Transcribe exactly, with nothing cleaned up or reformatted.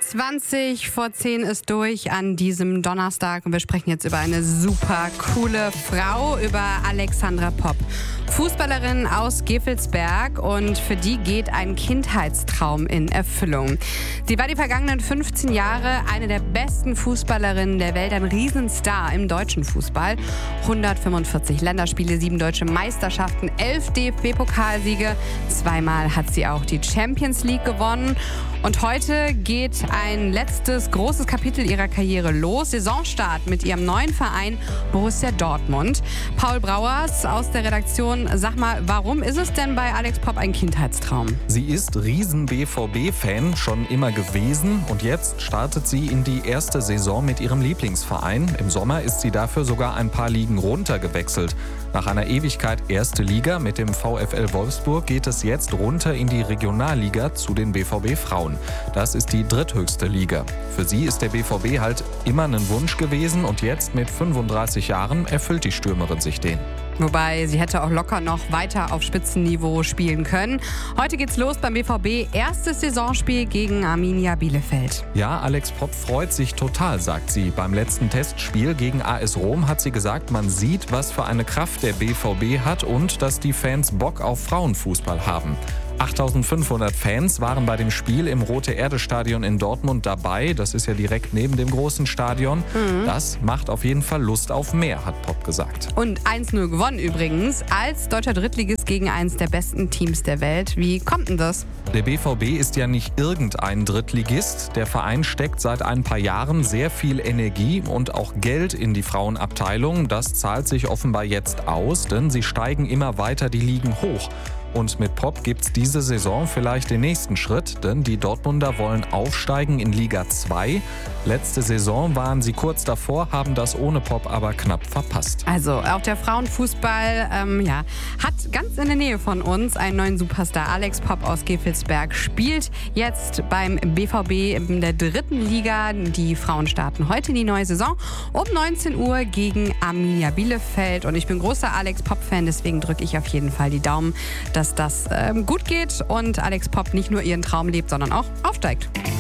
zwanzig vor zehn ist durch an diesem Donnerstag und wir sprechen jetzt über eine super coole Frau, über Alexandra Popp. Fußballerin aus Gevelsberg, und für die geht ein Kindheitstraum in Erfüllung. Sie war die vergangenen fünfzehn Jahre eine der besten Fußballerinnen der Welt, ein Riesenstar im deutschen Fußball. hundertfünfundvierzig Länderspiele, sieben deutsche Meisterschaften, elf D F B-Pokalsiege. Zweimal hat sie auch die Champions League gewonnen. Und heute geht ein letztes großes Kapitel ihrer Karriere los. Saisonstart mit ihrem neuen Verein Borussia Dortmund. Paul Brauers aus der Redaktion, sag mal, warum ist es denn bei Alex Popp ein Kindheitstraum? Sie ist Riesen-B V B-Fan, schon immer gewesen. Und jetzt startet sie in die erste Saison mit ihrem Lieblingsverein. Im Sommer ist sie dafür sogar ein paar Ligen runter gewechselt. Nach einer Ewigkeit erste Liga mit dem VfL Wolfsburg geht es jetzt runter in die Regionalliga zu den B V B-Frauen. Das ist die dritthöchste Liga. Für sie ist der B V B halt immer ein Wunsch gewesen und jetzt mit fünfunddreißig Jahren erfüllt die Stürmerin sich den. Wobei, sie hätte auch locker noch weiter auf Spitzenniveau spielen können. Heute geht's los beim B V B. Erstes Saisonspiel gegen Arminia Bielefeld. Ja, Alex Popp freut sich total, sagt sie. Beim letzten Testspiel gegen A S Rom hat sie gesagt, man sieht, was für eine Kraft der B V B hat und dass die Fans Bock auf Frauenfußball haben. achttausendfünfhundert Fans waren bei dem Spiel im Rote-Erde-Stadion in Dortmund dabei. Das ist ja direkt neben dem großen Stadion. Mhm. Das macht auf jeden Fall Lust auf mehr, hat Popp gesagt. Und eins null gewonnen übrigens, als deutscher Drittligist gegen eines der besten Teams der Welt. Wie kommt denn das? Der B V B ist ja nicht irgendein Drittligist. Der Verein steckt seit ein paar Jahren sehr viel Energie und auch Geld in die Frauenabteilung. Das zahlt sich offenbar jetzt aus, denn sie steigen immer weiter die Ligen hoch. Und mit Popp gibt's diese Saison vielleicht den nächsten Schritt, denn die Dortmunder wollen aufsteigen in Liga zwei. Letzte Saison waren sie kurz davor, haben das ohne Popp aber knapp verpasst. Also auch der Frauenfußball ähm, ja, hat ganz in der Nähe von uns einen neuen Superstar. Alex Popp aus Gevelsberg spielt jetzt beim B V B in der dritten Liga. Die Frauen starten heute in die neue Saison um neunzehn Uhr gegen Arminia Bielefeld. Und ich bin großer Alex Popp-Fan, deswegen drücke ich auf jeden Fall die Daumen, dass das ähm, gut geht und Alex Popp nicht nur ihren Traum lebt, sondern auch aufsteigt.